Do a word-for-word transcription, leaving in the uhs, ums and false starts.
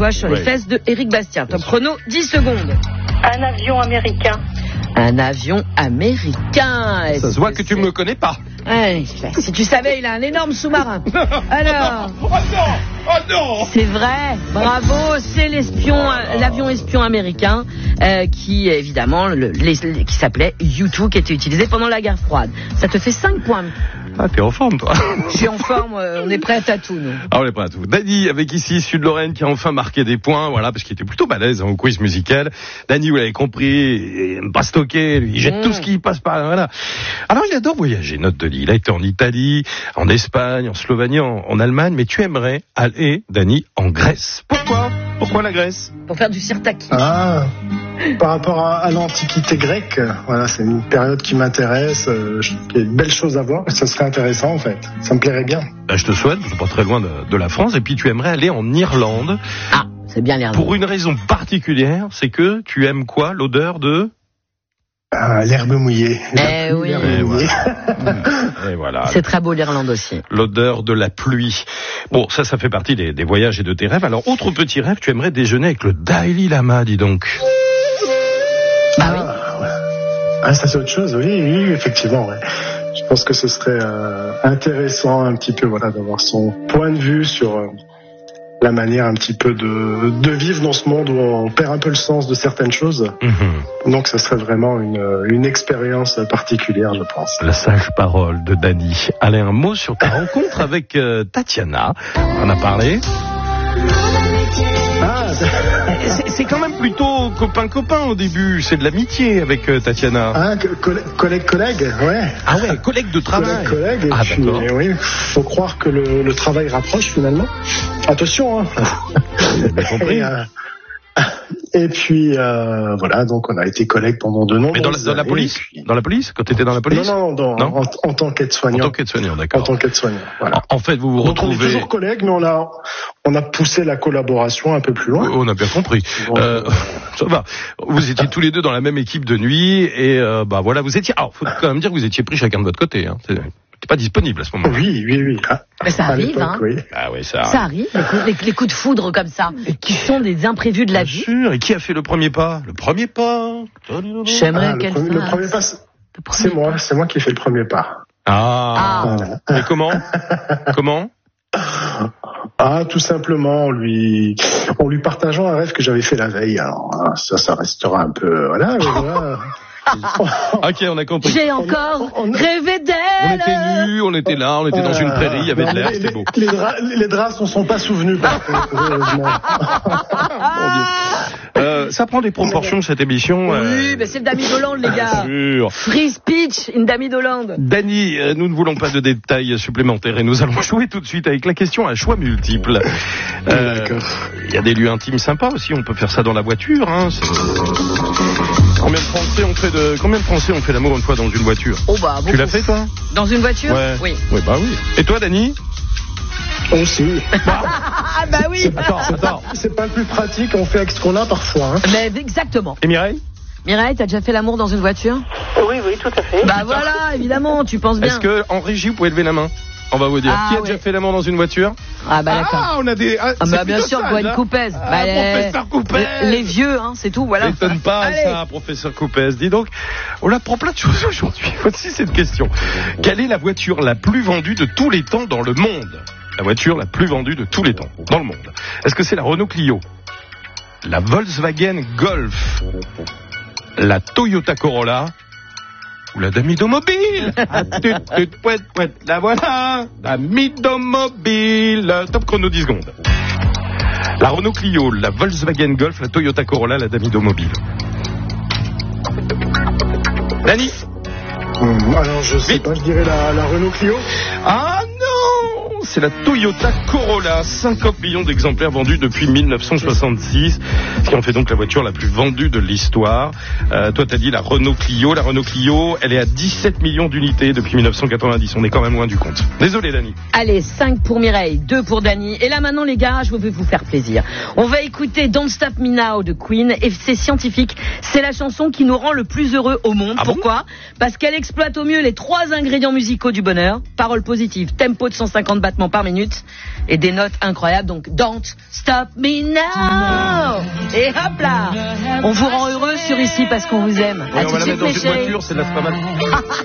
tatouage sur ouais. les fesses de Éric Bastien. Top chrono, dix secondes. Un avion américain. Un avion américain. Ça se voit que tu me connais pas. Ouais, si tu savais, il a un énorme sous-marin. Alors. Oh non, oh non. C'est vrai. Bravo. C'est l'espion, oh l'avion espion américain euh, qui évidemment le, les, qui s'appelait U deux, qui était utilisé pendant la guerre froide. Ça te fait cinq points. Ah, t'es en forme, toi. Je suis en forme. Euh, on est prêt à tout, nous. Ah, on est prêt à tout. Dany, avec ici Sud-Lorraine, qui a enfin marqué des points, voilà, parce qu'il était plutôt balèze hein, au quiz musical. Dany, vous l'avez compris, il aime pas stocker, lui, il jette mmh. tout ce qui passe par là, voilà. Alors, il adore voyager, note de lit. Il a été en Italie, en Espagne, en Slovénie, en, en Allemagne, mais tu aimerais aller, Dany, en Grèce. Pourquoi? Pourquoi la Grèce? Pour faire du sirtaki. Ah, par rapport à, à l'Antiquité grecque, voilà, c'est une période qui m'intéresse, euh, il y a de belles choses à voir, ça serait intéressant en fait, ça me plairait bien. Ben, je te souhaite, je suis pas très loin de, de la France, et puis tu aimerais aller en Irlande. Ah, c'est bien l'Irlande. Pour une raison particulière, c'est que tu aimes quoi? L'odeur de... Ah, l'herbe mouillée. Eh oui. Et voilà. Et voilà. C'est très beau l'Irlande aussi. L'odeur de la pluie. Bon, ça, ça fait partie des, des voyages et de tes rêves. Alors, autre petit rêve, tu aimerais déjeuner avec le Dalai Lama, dis donc. Ah oui. Ah, ouais. Ah, ça c'est autre chose, oui, oui, effectivement, ouais. Je pense que ce serait euh, intéressant un petit peu, voilà, d'avoir son point de vue sur euh, la manière un petit peu de, de vivre dans ce monde où on perd un peu le sens de certaines choses. Mmh. Donc ça serait vraiment une, une expérience particulière, je pense. La sage parole de Dany. Allez, un mot sur ta rencontre avec euh, Tatiana. On en a parlé. Ah, c'est, c'est quand même plutôt copain-copain au début. C'est de l'amitié avec euh, Tatiana. Ah, collègue-collègue, ouais. Ah ouais, collègue de travail. Collègue-collègue. Ah puis, d'accord. Oui, faut croire que le, le travail rapproche finalement. Attention, hein. J'ai compris. Et, euh, et puis euh, voilà, donc on a été collègues pendant de nombreuses Mais dans la, dans la police puis... Dans la police Quand tu étais dans la police? Non, non, dans, non en, en tant qu'aide-soignant. En tant qu'aide-soignant, d'accord. En tant qu'aide-soignant, voilà. En, en fait, vous vous donc retrouvez... on est toujours collègues, mais on a, on a poussé la collaboration un peu plus loin. Oui, on a bien compris. Bon, euh, ça va. Vous étiez tous les deux dans la même équipe de nuit, et euh, bah voilà, vous étiez... Alors, faut quand même dire que vous étiez pris chacun de votre côté, hein. C'est... T'es pas disponible à ce moment-là. Oui, oui, oui. Ah, mais ça arrive, hein. Oui. Ah oui, ça arrive. Ça arrive, les coups, les, les coups de foudre comme ça, qui sont des imprévus de la Bien vie. sûr. Et qui a fait le premier pas? Le premier pas. J'aimerais ah, qu'elle le, premier, le premier pas, c'est, c'est moi, c'est moi qui ai fait le premier pas. Ah. ah. Voilà. Et comment? Comment? Ah, tout simplement, en lui, en lui partageant un rêve que j'avais fait la veille. Alors, ça, ça restera un peu, voilà, voilà. Ok, on a compris. J'ai encore on, on, rêvé d'elle. On était nus, on était là, on était dans euh, une prairie, il y avait de l'air, les, c'était beau. Les, les, draps, les draps ne sont pas souvenus, par contre, heureusement. Mon Dieu. Euh, ça prend des proportions, cette émission. Oui, euh... mais c'est le Damy d'Hollande, les gars. Sûr. Free speech, une Damy d'Hollande. Dany, euh, nous ne voulons pas de détails supplémentaires et nous allons jouer tout de suite avec la question à choix multiples. Euh, il y a des lieux intimes sympas aussi, on peut faire ça dans la voiture. Hein, combien de Français ont fait de combien de Français ont fait l'amour une fois dans une voiture? Oh bah beaucoup. Tu l'as fait toi? Dans une voiture? Ouais. Oui. Oui bah oui. Et toi, Dany? Aussi. Ah bah oui. C'est, attends, c'est, pas, c'est pas le plus pratique, on fait avec ce qu'on a parfois. Hein. Mais exactement. Et Mireille? Mireille, t'as déjà fait l'amour dans une voiture? Oui, oui, tout à fait. Bah voilà, évidemment, tu penses bien. Est-ce que en régie vous pouvez lever la main? On va vous dire. Ah, qui a ouais. déjà fait l'amour dans une voiture? Ah bah d'accord. Ah, on a des... Ah, ah bah bien sûr, Gwen Coupez. Ah, bah, professeur Coupez. Les, les vieux, hein, c'est tout, voilà. M'étonne pas Allez. ça, professeur Coupez. Dis donc, on apprend plein de choses aujourd'hui. Voici cette question. Quelle est la voiture la plus vendue de tous les temps dans le monde? La voiture la plus vendue de tous les temps dans le monde. Est-ce que c'est la Renault Clio, la Volkswagen Golf, la Toyota Corolla ou la Damidomobile? Ah, tut, tut, pouet, pouet. La voilà, la Damidomobile. Top chrono dix secondes. La Renault Clio, la Volkswagen Golf, la Toyota Corolla, la Damidomobile. Dany? Hum, alors je sais Vite. pas, je dirais la, la Renault Clio. Ah non, c'est la Toyota Corolla, cinquante millions d'exemplaires vendus depuis mille neuf cent soixante-six, ce qui en fait donc la voiture la plus vendue de l'histoire. Euh, toi, t'as dit la Renault Clio. La Renault Clio, elle est à dix-sept millions d'unités depuis mille neuf cent quatre-vingt-dix. On est quand même loin du compte. Désolé, Dany. Allez, cinq pour Mireille, deux pour Dany. Et là maintenant, les gars, je vais vous faire plaisir. On va écouter Don't Stop Me Now de Queen. Et c'est scientifique. C'est la chanson qui nous rend le plus heureux au monde. Ah Pourquoi? bon? Parce qu'elle exploite au mieux les trois ingrédients musicaux du bonheur. Paroles positives, tempo de cent cinquante battements battements par minute et des notes incroyables. Donc, Don't Stop Me Now. Et hop là, on vous rend heureux sur Ici parce qu'on vous aime. Ouais, À on tout va de la suite, mettre dans mes une chéris. voiture, c'est là, c'est pas mal.